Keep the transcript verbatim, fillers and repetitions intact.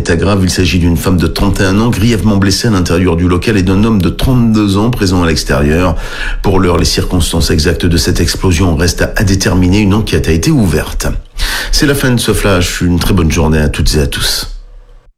état grave. Il s'agit d'une femme de trente et un ans grièvement blessée à l'intérieur du local et d'un homme de trente-deux ans présent à l'extérieur. Pour l'heure, les circonstances exactes de cette explosion restent à déterminer. Une enquête a été ouverte. C'est la fin de ce flash. Une très bonne journée à toutes et à tous.